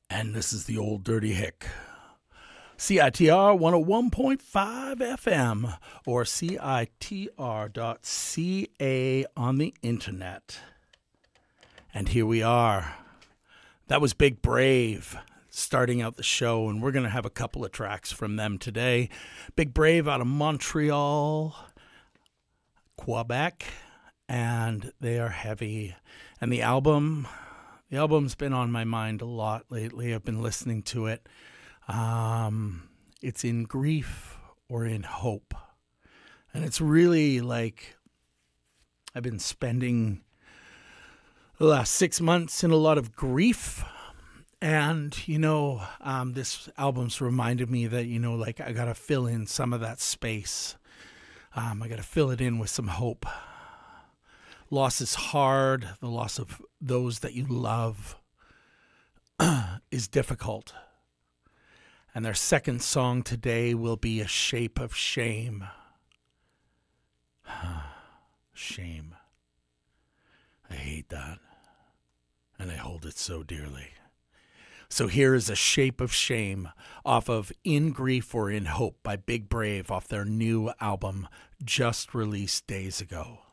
And this is the Old Dirty Hick. CITR 101.5 FM or CITR.ca on the internet. And here we are. That was Big Brave starting out the show, and we're going to have a couple of tracks from them today. Big Brave out of Montreal, Quebec, and they are heavy. And the album's been on my mind a lot lately. I've been listening to it. It's In Grief or In Hope. And it's really like I've been spending the last 6 months in a lot of grief. And, this album's reminded me that, like I got to fill in some of that space. I got to fill it in with some hope. Loss is hard. The loss of those that you love is difficult. And their second song today will be A Shape of Shame. Shame. I hate that. And I hold it so dearly. So here is A Shape of Shame off of In Grief or In Hope by Big Brave off their new album just released days ago.